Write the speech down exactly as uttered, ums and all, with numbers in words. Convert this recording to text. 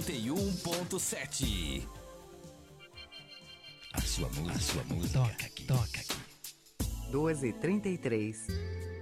noventa e um ponto sete. A sua música, a sua música toca aqui, toca aqui. doze e trinta e três.